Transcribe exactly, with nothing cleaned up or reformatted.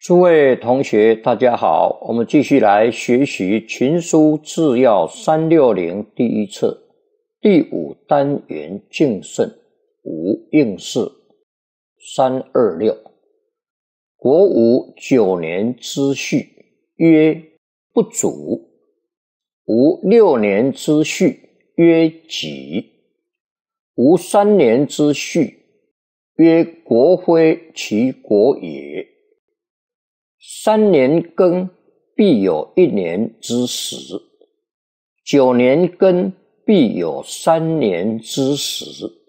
诸位同学大家好，我们继续来学习群书治要三六零第一册第五单元敬慎无应试三二六。国无九年之序，曰不足；无六年之序，曰己；无三年之序，曰国非其国也。三年耕，必有一年之时；九年耕，必有三年之时。